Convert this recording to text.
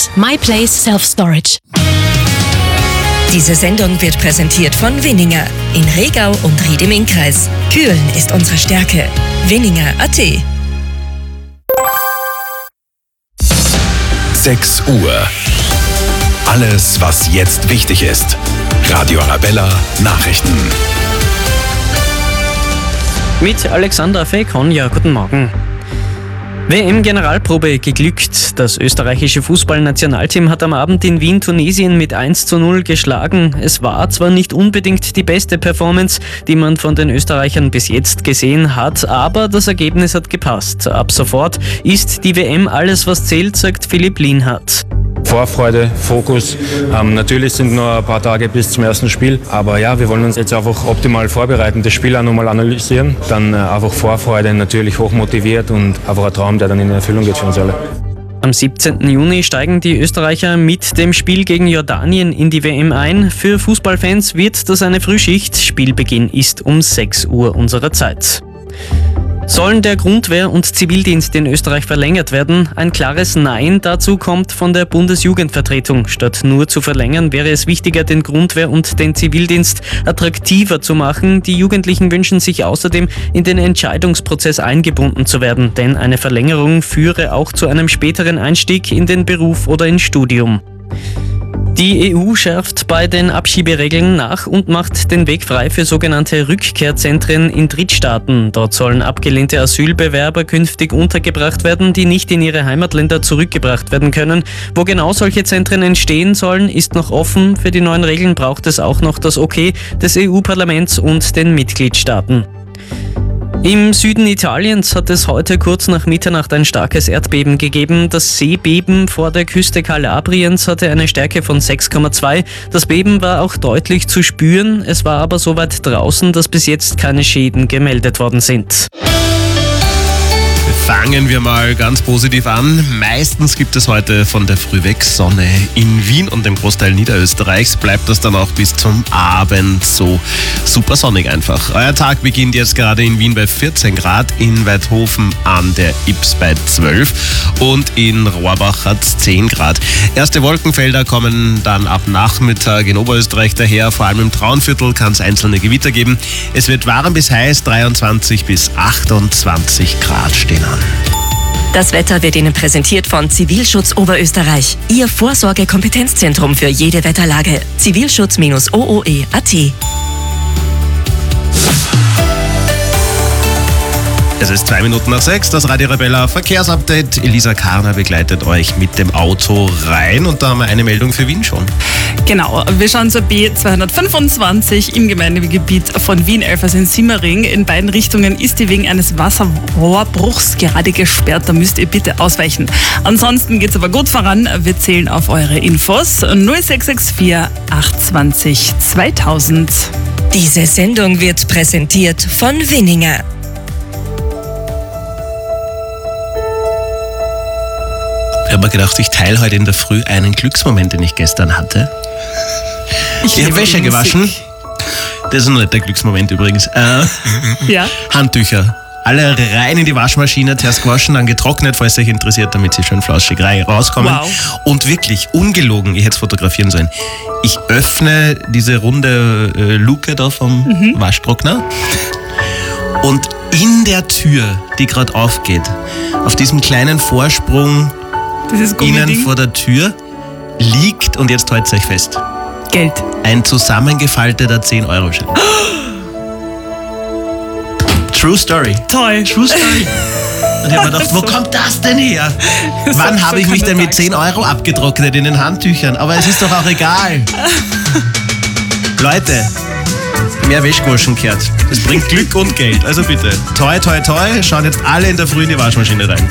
Place. My Place Self-Storage. Diese Sendung wird präsentiert von Winninger in Regau und Ried im Innkreis. Kühlen ist unsere Stärke. Winninger.at. 6 Uhr. Alles, was jetzt wichtig ist. Radio Arabella Nachrichten. Mit Alexandra Feikon, ja, guten Morgen. WM-Generalprobe geglückt. Das österreichische Fußballnationalteam hat am Abend in Wien Tunesien mit 1:0 geschlagen. Es war zwar nicht unbedingt die beste Performance, die man von den Österreichern bis jetzt gesehen hat, aber das Ergebnis hat gepasst. Ab sofort ist die WM alles, was zählt, sagt Philipp Lienhardt. Vorfreude, Fokus. Natürlich sind noch ein paar Tage bis zum ersten Spiel, aber ja, wir wollen uns jetzt einfach optimal vorbereiten, das Spiel auch nochmal analysieren, dann einfach Vorfreude, natürlich hochmotiviert und einfach ein Traum, der dann in Erfüllung geht für uns alle. Am 17. Juni steigen die Österreicher mit dem Spiel gegen Jordanien in die WM ein. Für Fußballfans wird das eine Frühschicht. Spielbeginn ist um 6 Uhr unserer Zeit. Sollen der Grundwehr- und Zivildienst in Österreich verlängert werden? Ein klares Nein dazu kommt von der Bundesjugendvertretung. Statt nur zu verlängern, wäre es wichtiger, den Grundwehr- und den Zivildienst attraktiver zu machen. Die Jugendlichen wünschen sich außerdem, in den Entscheidungsprozess eingebunden zu werden, denn eine Verlängerung führe auch zu einem späteren Einstieg in den Beruf oder ins Studium. Die EU schärft bei den Abschieberegeln nach und macht den Weg frei für sogenannte Rückkehrzentren in Drittstaaten. Dort sollen abgelehnte Asylbewerber künftig untergebracht werden, die nicht in ihre Heimatländer zurückgebracht werden können. Wo genau solche Zentren entstehen sollen, ist noch offen. Für die neuen Regeln braucht es auch noch das Okay des EU-Parlaments und den Mitgliedstaaten. Im Süden Italiens hat es heute kurz nach Mitternacht ein starkes Erdbeben gegeben. Das Seebeben vor der Küste Kalabriens hatte eine Stärke von 6,2. Das Beben war auch deutlich zu spüren. Es war aber so weit draußen, dass bis jetzt keine Schäden gemeldet worden sind. Fangen wir mal ganz positiv an. Meistens gibt es heute von der Früh weg Sonne. In Wien und dem Großteil Niederösterreichs bleibt das dann auch bis zum Abend so super sonnig einfach. Euer Tag beginnt jetzt gerade in Wien bei 14 Grad, in Weidhofen an der Ips bei 12 und in Rohrbach hat es 10 Grad. Erste Wolkenfelder kommen dann ab Nachmittag in Oberösterreich daher. Vor allem im Traunviertel kann es einzelne Gewitter geben. Es wird warm bis heiß, 23 bis 28 Grad stehen an. Das Wetter wird Ihnen präsentiert von Zivilschutz Oberösterreich. Ihr Vorsorge-Kompetenzzentrum für jede Wetterlage. Zivilschutz-ooe.at. Es ist 2 Minuten nach 6, das Radio Arabella Verkehrsupdate. Elisa Karner begleitet euch mit dem Auto rein und da haben wir eine Meldung für Wien schon. Genau, wir schauen zur B225 im Gemeindegebiet von Wien-Elfersee-Simmering. In beiden Richtungen ist die wegen eines Wasserrohrbruchs gerade gesperrt, da müsst ihr bitte ausweichen. Ansonsten geht's aber gut voran, wir zählen auf eure Infos 0664 820 2000. Diese Sendung wird präsentiert von Winninger. Ich habe mir gedacht, ich teile heute in der Früh einen Glücksmoment, den ich gestern hatte. Ich habe Wäsche gewaschen. Das ist noch nicht der Glücksmoment übrigens. Ja. Handtücher. Alle rein in die Waschmaschine, zuerst gewaschen, dann getrocknet, falls euch interessiert, damit sie schön flauschig rauskommen. Wow. Und wirklich, ungelogen, ich hätte es fotografieren sollen. Ich öffne diese runde Luke da vom Waschtrockner und in der Tür, die gerade aufgeht, auf diesem kleinen Vorsprung innen vor der Tür liegt, und jetzt haltet euch fest, Geld. Ein zusammengefalteter 10-Euro-Schein. True Story. Toll. True Story. Und ich habe mir gedacht, wo kommt das denn her? Wann habe ich mich denn mit 10 Euro abgetrocknet in den Handtüchern? Aber es ist doch auch egal. Leute, mehr Wäschgoschen gehört. Das bringt Glück und Geld. Also bitte, toi, toi, toi, schauen jetzt alle in der Früh in die Waschmaschine rein.